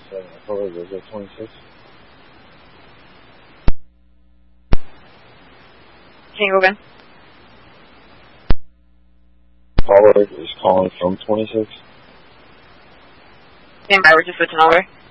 Caller, is it 26? Can you go again? Caller is calling from 26. Stand by, we're just switching over.